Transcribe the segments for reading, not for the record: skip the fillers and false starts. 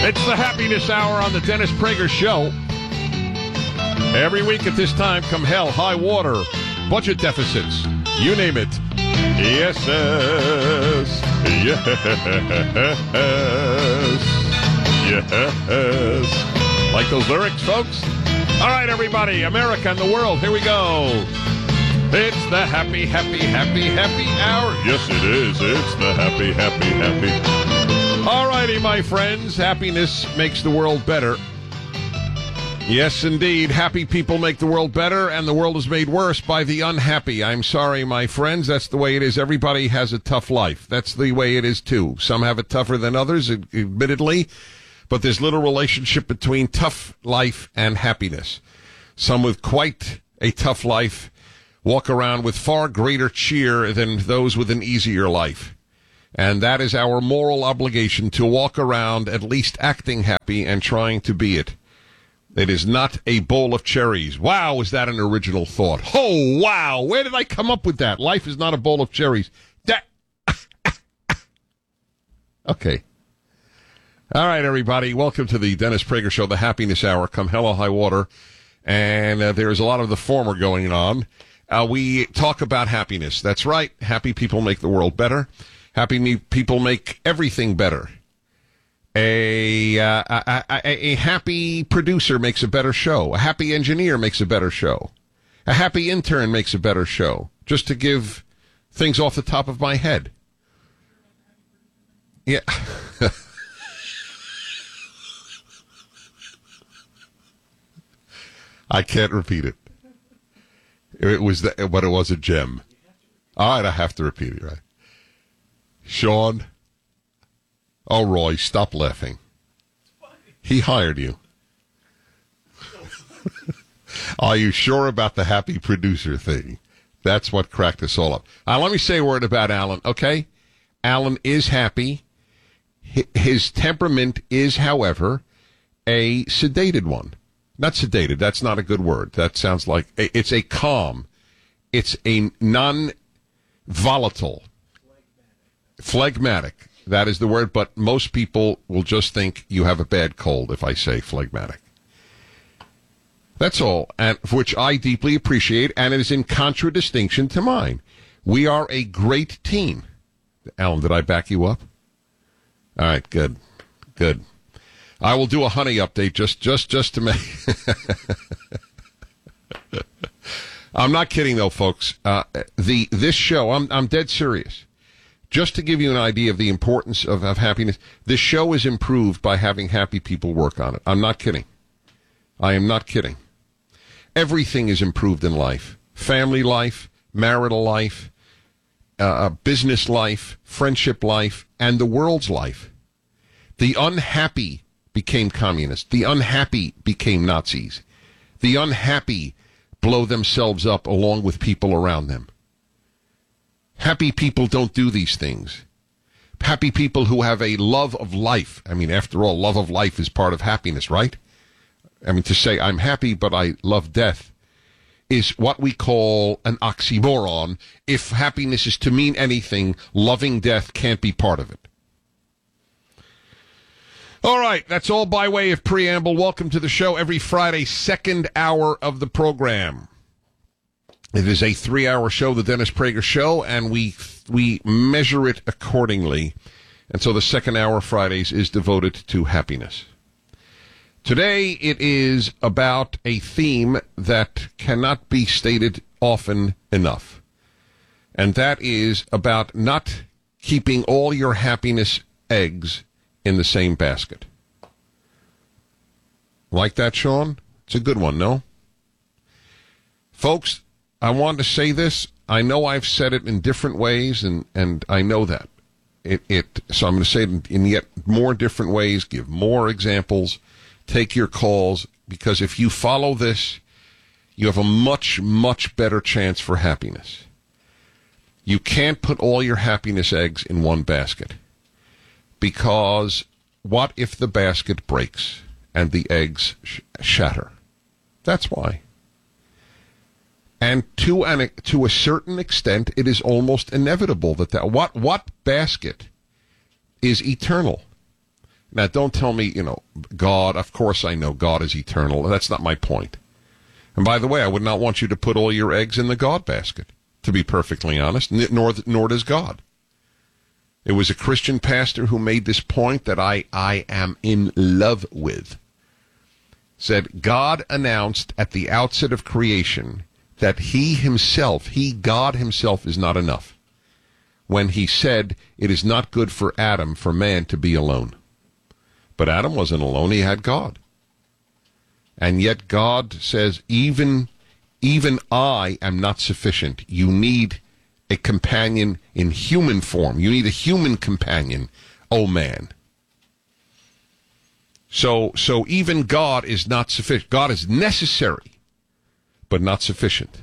It's the Happiness Hour on the Dennis Prager Show. Every week at this time, come hell, high water, budget deficits, you name it. Yes, yes, yes. Like those lyrics, folks? All right, everybody, America and the world, here we go. It's the happy hour. Yes, it is. It's the happy. All righty, my friends. Happiness makes the world better. Yes, indeed. Happy people make the world better, and the world is made worse by the unhappy. I'm sorry, my friends. That's the way it is. Everybody has a tough life. That's the way it is, too. Some have it tougher than others, admittedly, but there's little relationship between tough life and happiness. Some with quite a tough life walk around with far greater cheer than those with an easier life. And that is our moral obligation, to walk around at least acting happy and trying to be it. It is not a bowl of cherries. Wow, is that an original thought? Oh, wow. Where did I come up with that? Life is not a bowl of cherries. Okay. All right, everybody. Welcome to the Dennis Prager Show, the Happiness Hour. Come hell or high water. And there's a lot of the former going on. We talk about happiness. That's right. Happy people make the world better. Happy people make everything better. A happy producer makes a better show. A happy engineer makes a better show. A happy intern makes a better show. Just to give things off the top of my head. Yeah. I can't repeat it. It was, but it was a gem. All right, I have to repeat it, right? Sean. Oh, Roy, stop laughing. He hired you. Are you sure about the happy producer thing? That's what cracked us all up. Let me say a word about Alan, okay? Alan is happy. His temperament is, however, a sedated one. Not sedated. That's not a good word. That sounds like it's a calm. It's a non-volatile. Phlegmatic. That is the word, but most people will just think you have a bad cold if I say phlegmatic. That's all, and which I deeply appreciate, and it is in contradistinction to mine. We are a great team. Alan, did I back you up? All right, good. I will do a honey update just to make. I'm not kidding though, folks. This show, I'm dead serious. Just to give you an idea of the importance of happiness, this show is improved by having happy people work on it. I'm not kidding. I am not kidding. Everything is improved in life. Family life, marital life, business life, friendship life, and the world's life. The unhappy became communists. The unhappy became Nazis. The unhappy blow themselves up along with people around them. Happy people don't do these things. Happy people who have a love of life. I mean, after all, love of life is part of happiness, right? I mean, to say I'm happy but I love death is what we call an oxymoron. If happiness is to mean anything, loving death can't be part of it. All right, that's all by way of preamble. Welcome to the show every Friday, second hour of the program. It is a 3-hour show, the Dennis Prager Show, and we measure it accordingly. And so the second hour Fridays is devoted to happiness. Today it is about a theme that cannot be stated often enough. And that is about not keeping all your happiness eggs in the same basket. Like that, Sean? It's a good one, no? Folks, I want to say this. I know I've said it in different ways, and I know that. So I'm going to say it in yet more different ways, give more examples, take your calls, because if you follow this, you have a much, much better chance for happiness. You can't put all your happiness eggs in one basket, because what if the basket breaks and the eggs shatter? That's why. And to a certain extent, it is almost inevitable that what basket is eternal? Now, don't tell me, God, of course I know God is eternal. That's not my point. And by the way, I would not want you to put all your eggs in the God basket, to be perfectly honest, nor does God. It was a Christian pastor who made this point that I am in love with. Said, God announced at the outset of creation that God himself is not enough. When he said, it is not good for man to be alone. But Adam wasn't alone, he had God. And yet God says, even I am not sufficient. You need a companion in human form. You need a human companion, oh man. So even God is not sufficient. God is necessary, but not sufficient.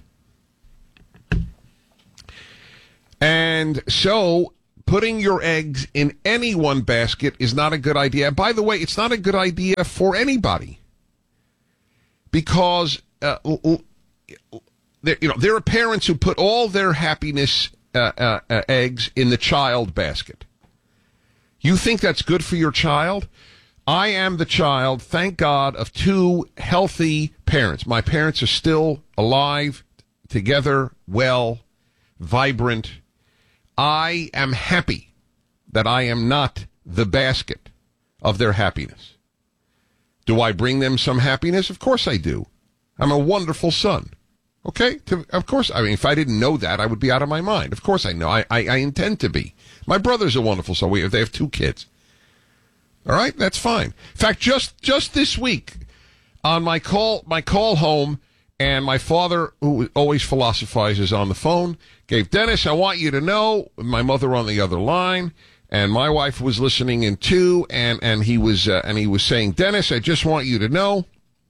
And so putting your eggs in any one basket is not a good idea. By the way, it's not a good idea for anybody. Because there are parents who put all their happiness eggs in the child basket. You think that's good for your child? I am the child, thank God, of two healthy parents. My parents are still alive, together, well, vibrant. I am happy that I am not the basket of their happiness. Do I bring them some happiness? Of course I do. I'm a wonderful son. Okay? Of course. I mean, if I didn't know that, I would be out of my mind. Of course I know. I intend to be. My brother's a wonderful son. They have two kids. All right? That's fine. In fact, just this week, on my call home, and my father, who always philosophizes on the phone, gave Dennis, I want you to know, my mother on the other line, and my wife was listening in too, and he was saying, Dennis, I just want you to know.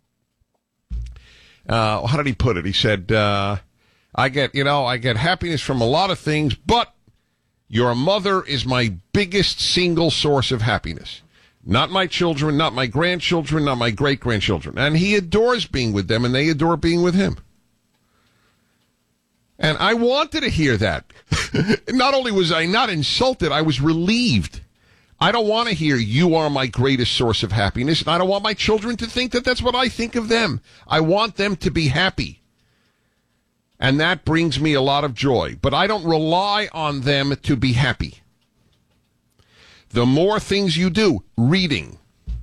How did he put it? He said, I get happiness from a lot of things, but your mother is my biggest single source of happiness. Not my children, not my grandchildren, not my great-grandchildren. And he adores being with them, and they adore being with him. And I wanted to hear that. Not only was I not insulted, I was relieved. I don't want to hear you are my greatest source of happiness, and I don't want my children to think that that's what I think of them. I want them to be happy. And that brings me a lot of joy. But I don't rely on them to be happy. The more things you do, reading.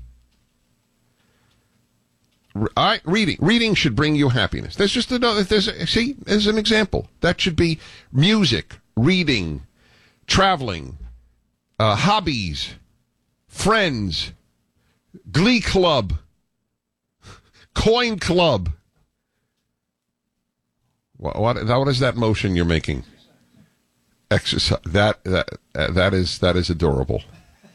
Reading should bring you happiness. There's just another, there's an example. That should be music, reading, traveling, hobbies, friends, glee club, coin club. What is that motion you're making? Exercise. That is adorable.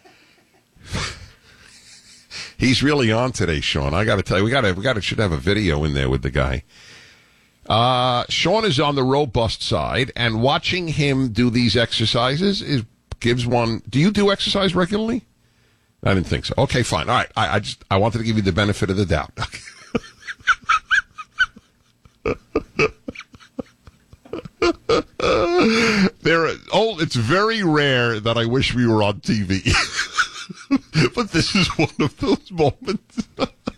He's really on today, Sean. I got to tell you, should have a video in there with the guy. Sean is on the robust side, and watching him do these exercises gives one. Do you do exercise regularly? I didn't think so. Okay, fine. All right. I wanted to give you the benefit of the doubt. It's very rare that I wish we were on TV. But this is one of those moments.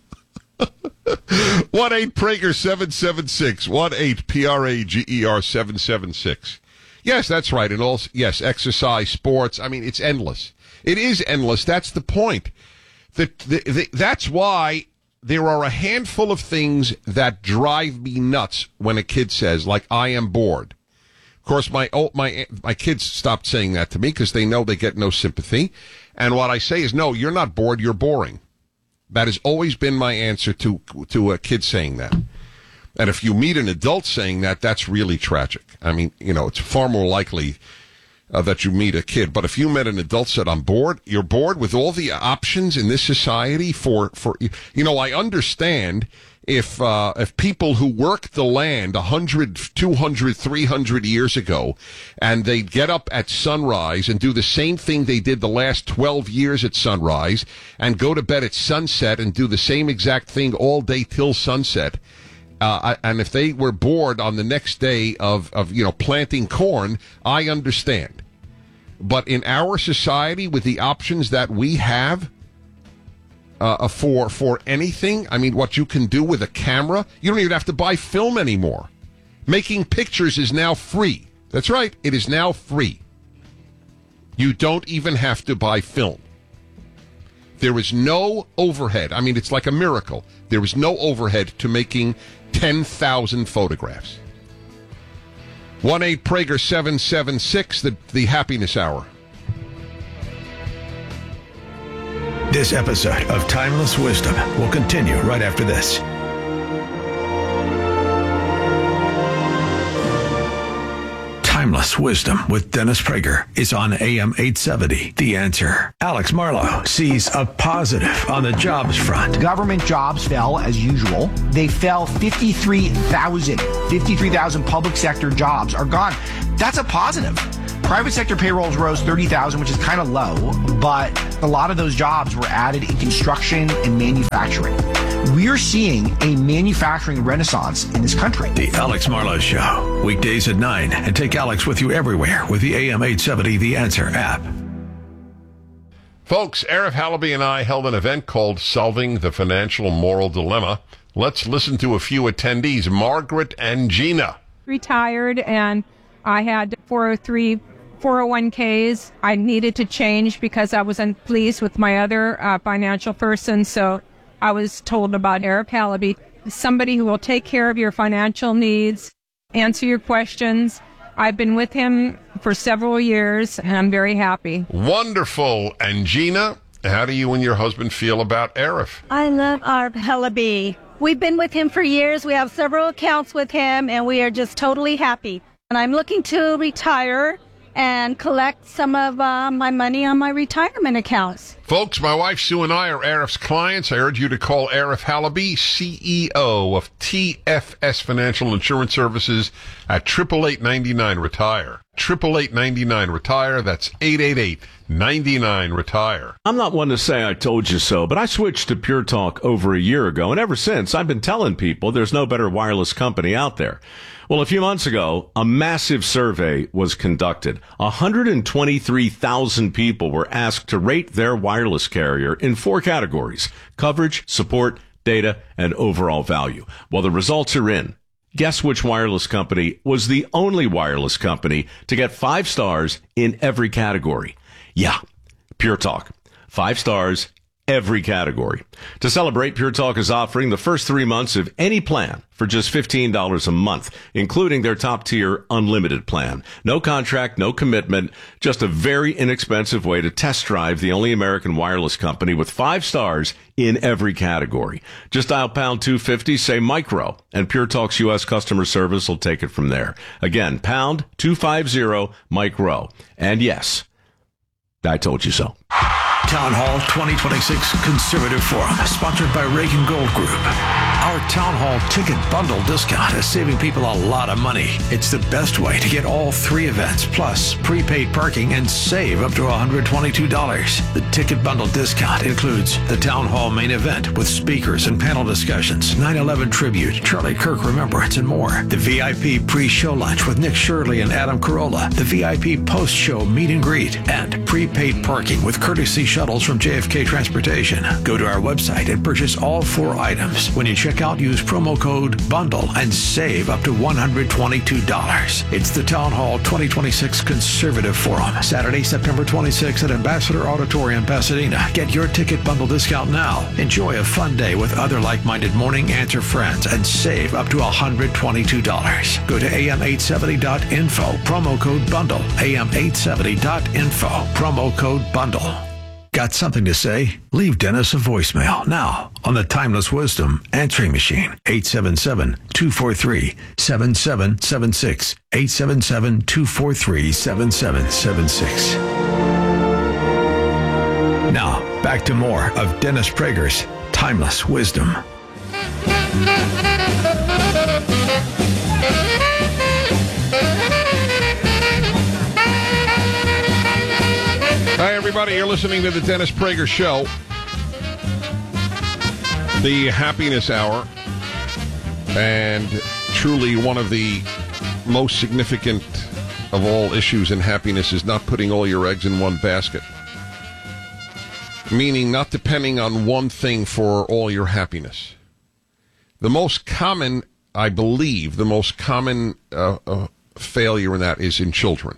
1-8-PRAGER-776. 1-8-PRAGER-776. Yes, that's right. And also, yes, exercise, sports. I mean, it's endless. It is endless. That's the point. That's why there are a handful of things that drive me nuts when a kid says, like, I am bored. Of course, my kids stopped saying that to me because they know they get no sympathy. And what I say is, no, you're not bored, you're boring. That has always been my answer to a kid saying that. And if you meet an adult saying that, that's really tragic. I mean, it's far more likely that you meet a kid. But if you met an adult said, I'm bored, you're bored with all the options in this society for I understand if people who worked the land 100, 200, 300 years ago, and they'd get up at sunrise and do the same thing they did the last 12 years at sunrise, and go to bed at sunset and do the same exact thing all day till sunset, and if they were bored on the next day of planting corn, I understand. But in our society, with the options that we have, for anything. I mean, what you can do with a camera, you don't even have to buy film anymore. Making pictures is now free. That's right, it is now free. You don't even have to buy film. There is no overhead. I mean, it's like a miracle. There is no overhead to making 10,000 photographs. 1-8-PRAGER-776, the Happiness Hour. This episode of Timeless Wisdom will continue right after this. Timeless Wisdom with Dennis Prager is on AM 870. The Answer. Alex Marlow sees a positive on the jobs front. Government jobs fell as usual. They fell 53,000. 53,000 public sector jobs are gone. That's a positive. Private sector payrolls rose 30,000, which is kind of low, but a lot of those jobs were added in construction and manufacturing. We're seeing a manufacturing renaissance in this country. The Alex Marlow Show, weekdays at 9, and take Alex with you everywhere with the AM 870 The Answer app. Folks, Arif Halaby and I held an event called Solving the Financial Moral Dilemma. Let's listen to a few attendees, Margaret and Gina. Retired, and I had 401ks. I needed to change because I wasn't pleased with my other financial person, so I was told about Arif Halaby, somebody who will take care of your financial needs, answer your questions. I've been with him for several years, and I'm very happy. Wonderful. And Gina, how do you and your husband feel about Arif? I love Arif Halaby. We've been with him for years. We have several accounts with him, and we are just totally happy. And I'm looking to retire and collect some of my money on my retirement accounts. Folks, my wife Sue and I are Arif's clients. I urge you to call Arif Halaby, CEO of TFS Financial Insurance Services, at 888-99-RETIRE. 888-99-RETIRE. That's 888-99-RETIRE. I'm not one to say I told you so, but I switched to Pure Talk over a year ago, and ever since I've been telling people there's no better wireless company out there. Well, a few months ago, a massive survey was conducted. 123,000 people were asked to rate their wireless carrier in 4 categories: coverage, support, data, and overall value. Well, the results are in. Guess which wireless company was the only wireless company to get 5 stars in every category? Yeah, Pure Talk. 5 stars, every category. To celebrate, Pure Talk is offering the first 3 months of any plan for just $15 a month, including their top-tier unlimited plan. No contract, no commitment, just a very inexpensive way to test drive the only American wireless company with 5 stars in every category. Just dial pound 250, say micro, and Pure Talk's U.S. customer service will take it from there. Again, pound 250 micro. And yes, I told you so. Town Hall 2026 Conservative Forum, sponsored by Reagan Gold Group. Our Town Hall ticket bundle discount is saving people a lot of money. It's the best way to get all 3 events, plus prepaid parking, and save up to $122. The ticket bundle discount includes the Town Hall main event with speakers and panel discussions, 9/11 tribute, Charlie Kirk remembrance, and more. The VIP pre-show lunch with Nick Shirley and Adam Carolla. The VIP post-show meet and greet, and prepaid parking with courtesy shuttles from JFK Transportation. Go to our website and purchase all 4 items. When you check out, use promo code BUNDLE and save up to $122. It's the Town Hall 2026 Conservative Forum, Saturday, September 26th at Ambassador Auditorium, Pasadena. Get your ticket bundle discount now. Enjoy a fun day with other like-minded Morning Answer friends and save up to $122. Go to am870.info, promo code BUNDLE, am870.info, promo code BUNDLE. Got something to say? Leave Dennis a voicemail now on the Timeless Wisdom answering machine, 877-243-7776, 877-243-7776. Now, back to more of Dennis Prager's Timeless Wisdom. Hi, everybody. You're listening to the Dennis Prager Show, the Happiness Hour, and truly one of the most significant of all issues in happiness is not putting all your eggs in one basket. meaning not depending on one thing for all your happiness. The most common, I believe, failure in that is in children.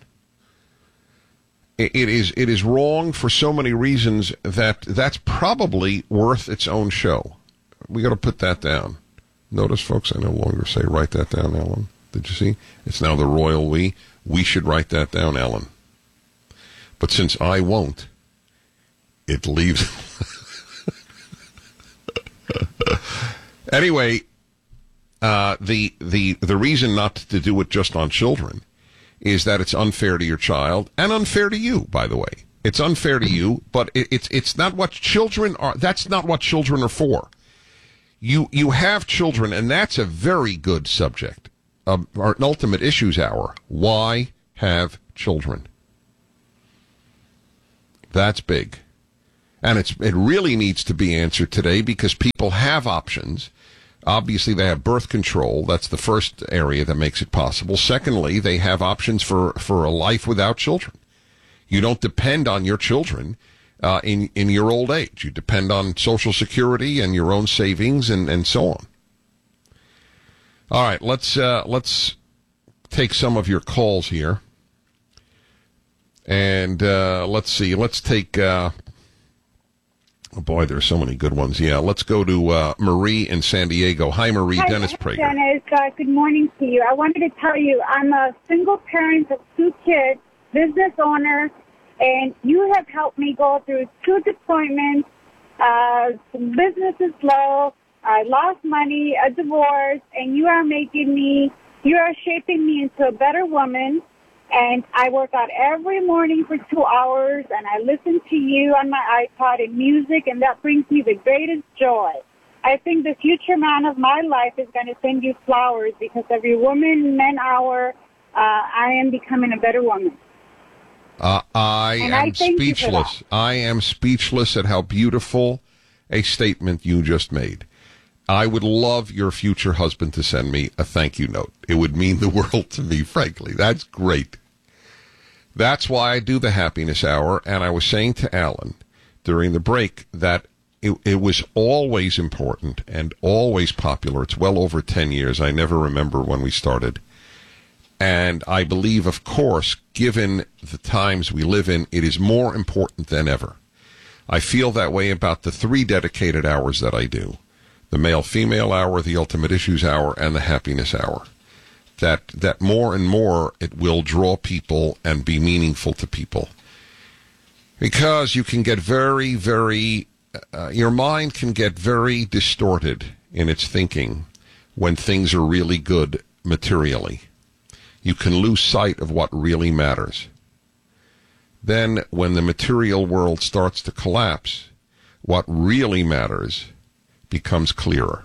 It is wrong for so many reasons that's probably worth its own show. We got to put that down. Notice, folks, I no longer say write that down, Ellen. Did you see? It's now the royal we. We should write that down, Ellen. But since I won't, it leaves. Anyway, the reason not to do it just on children is that it's unfair to your child and unfair to you, by the way. It's unfair to you, but it's not what children are. That's not what children are for. You have children, and that's a very good subject of our Ultimate Issues Hour. Why have children? That's big. And it really needs to be answered today because people have options. Obviously, they have birth control. That's the first area that makes it possible. Secondly, they have options for a life without children. You don't depend on your children in your old age. You depend on Social Security and your own savings and so on. All right, let's take some of your calls here. And let's see. Let's take... oh, boy, there's so many good ones. Yeah, let's go to Marie in San Diego. Hi, Marie. Hi, Dennis Prager. Dennis. Good morning to you. I wanted to tell you I'm a single parent of 2 kids, business owner, and you have helped me go through 2 deployments. Business is slow. I lost money, a divorce, and you are shaping me into a better woman. And I work out every morning for 2 hours, and I listen to you on my iPod and music, and that brings me the greatest joy. I think the future man of my life is going to send you flowers because every woman, men hour, I am becoming a better woman. I am speechless. I am speechless at how beautiful a statement you just made. I would love your future husband to send me a thank you note. It would mean the world to me, frankly. That's great. That's why I do the Happiness Hour, and I was saying to Alan during the break that it was always important and always popular. It's well over 10 years. I never remember when we started. And I believe, of course, given the times we live in, it is more important than ever. I feel that way about the 3 dedicated hours that I do. The Male-Female Hour, the Ultimate Issues Hour, and the Happiness Hour. That more and more it will draw people and be meaningful to people. Because you can get very, very, your mind can get very distorted in its thinking when things are really good materially. You can lose sight of what really matters. Then when the material world starts to collapse, what really matters becomes clearer.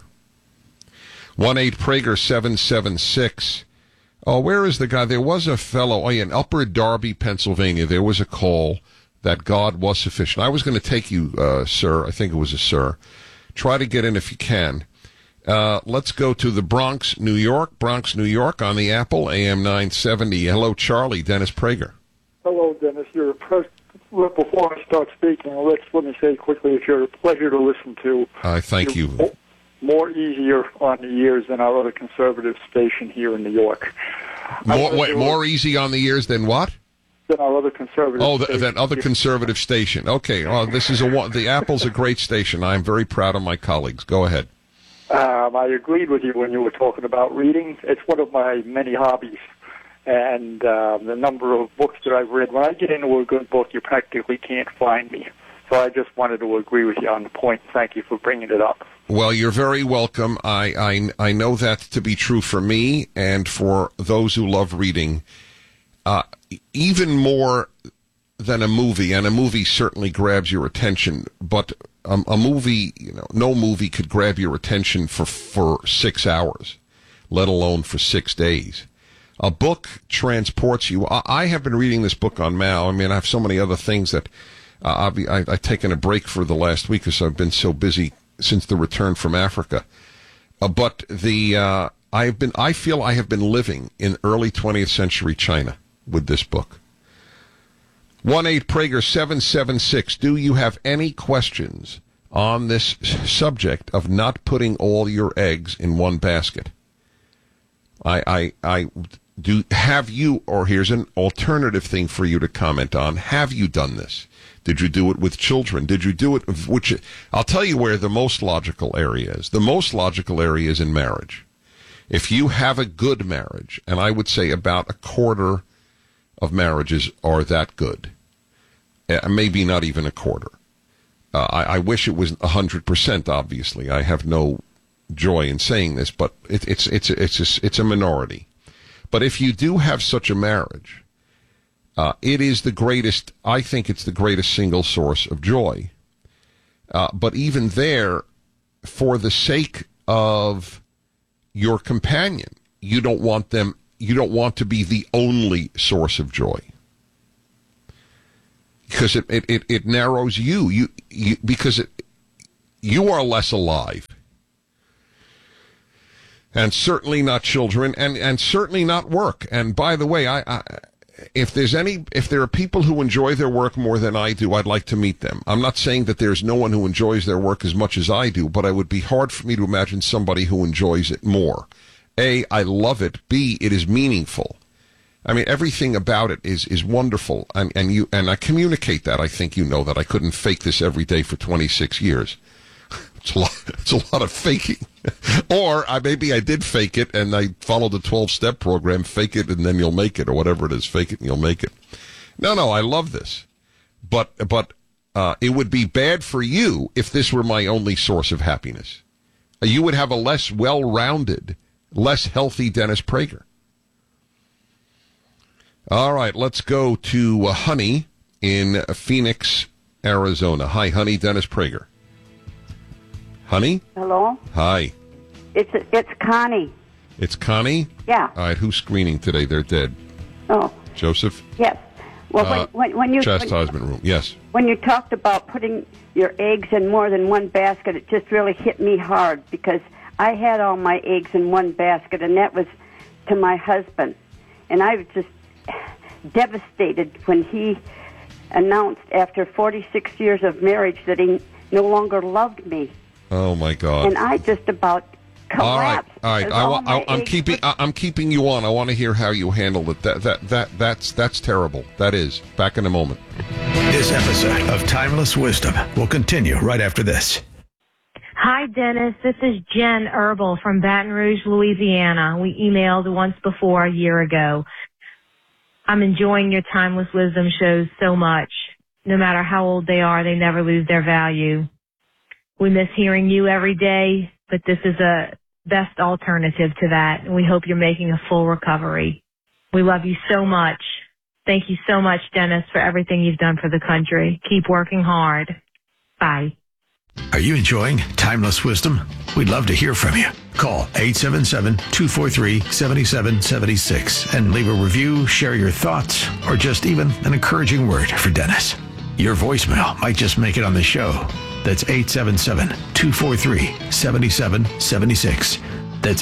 1-8-Prager-776. Oh, where is the guy? There was a fellow, in Upper Darby, Pennsylvania. There was a call that God was sufficient. I was going to take you, sir. I think it was a sir. Try to get in if you can. Let's go to the Bronx, New York. Bronx, New York, on the Apple, AM 970. Hello, Charlie. Dennis Prager. Hello, Dennis. You're a before I start speaking, let me say quickly, it's a pleasure to listen to. Thank you. More easier on the ears than our other conservative station here in New York. More easy on the ears than what? Than our other conservative station. That other conservative station. Okay. The Apple's a great station. I'm very proud of my colleagues. Go ahead. I agreed with you when you were talking about reading. It's one of my many hobbies. And the number of books that I've read, when I get into a good book, you practically can't find me. So I just wanted to agree with you on the point. Thank you for bringing it up. Well, you're very welcome. I know that to be true for me and for those who love reading. Even more than a movie, and a movie certainly grabs your attention, but a movie, no movie could grab your attention for 6 hours, let alone for 6 days. A book transports you. I have been reading this book on Mao. I mean, I have so many other things that I've taken a break for the last week because I've been so busy since the return from Africa. But I feel I have been living in early 20th century China with this book. 1-8-PRAGER-776. Do you have any questions on this subject of not putting all your eggs in one basket? Have you, or here's an alternative thing for you to comment on. Have you done this? Did you do it with children? Did you do it with which? I'll tell you where the most logical area is. The most logical area is in marriage. If you have a good marriage, and I would say about a quarter of marriages are that good, maybe not even a quarter. I wish it was 100%. Obviously, I have no joy in saying this, but it's a minority. But if you do have such a marriage, it is the greatest. I think it's the greatest single source of joy. But even there, for the sake of your companion, you don't want to be the only source of joy. Because it narrows you because you are less alive, and certainly not children, and certainly not work. And by the way, if there are people who enjoy their work more than I do, I'd like to meet them. I'm not saying that there's no one who enjoys their work as much as I do, but it would be hard for me to imagine somebody who enjoys it more. A, I love it. B, it is meaningful. I mean, everything about it is wonderful, and I communicate that. I think you know that I couldn't fake this every day for 26 years. It's a lot of faking. Or maybe I did fake it, and I followed the 12-step program, fake it, and then you'll make it, or whatever it is, fake it and you'll make it. No, I love this. But it would be bad for you if this were my only source of happiness. You would have a less well-rounded, less healthy Dennis Prager. All right, let's go to Honey in Phoenix, Arizona. Hi, Honey, Dennis Prager. Honey? Hello? Hi. It's Connie. It's Connie? Yeah. All right, who's screening today? They're dead. Oh. Joseph? Yes. Well, when you... Chastisement room, yes. When you talked about putting your eggs in more than one basket, it just really hit me hard, because I had all my eggs in one basket, and that was to my husband. And I was just devastated when he announced after 46 years of marriage that he no longer loved me. Oh my God! And I just about collapsed. All right. I'm keeping you on. I want to hear how you handled it. That's terrible. That is. Back in a moment. This episode of Timeless Wisdom will continue right after this. Hi, Dennis. This is Jen Herbal from Baton Rouge, Louisiana. We emailed once before a year ago. I'm enjoying your Timeless Wisdom shows so much. No matter how old they are, they never lose their value. We miss hearing you every day, but this is a best alternative to that, and we hope you're making a full recovery. We love you so much. Thank you so much, Dennis, for everything you've done for the country. Keep working hard. Bye. Are you enjoying Timeless Wisdom? We'd love to hear from you. Call 877-243-7776 and leave a review, share your thoughts, or just even an encouraging word for Dennis. Your voicemail might just make it on the show. That's 877-243-7776. That's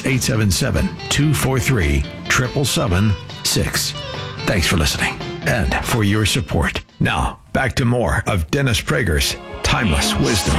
877-243-7776. Thanks for listening and for your support. Now, back to more of Dennis Prager's Timeless Wisdom.